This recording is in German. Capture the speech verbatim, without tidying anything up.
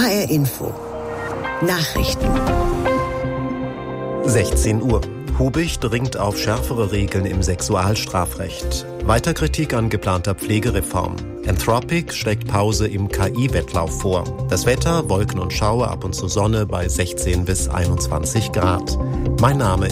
H R Info. Nachrichten. sechzehn Uhr. Hubich dringt auf schärfere Regeln im Sexualstrafrecht. Weiter Kritik an geplanter Pflegereform. Anthropic schlägt Pause im K I-Wettlauf vor. Das Wetter, Wolken und Schauer, ab und zu Sonne bei sechzehn bis einundzwanzig Grad. Mein Name